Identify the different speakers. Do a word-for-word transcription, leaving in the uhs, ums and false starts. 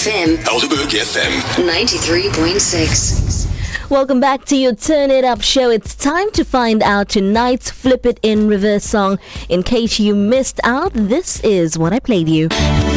Speaker 1: M.
Speaker 2: Helderberg F M.
Speaker 1: ninety-three point six.
Speaker 3: Welcome back to your Turn It Up show. It's time to find out tonight's Flip It in Reverse song. In case you missed out, this is what I played you.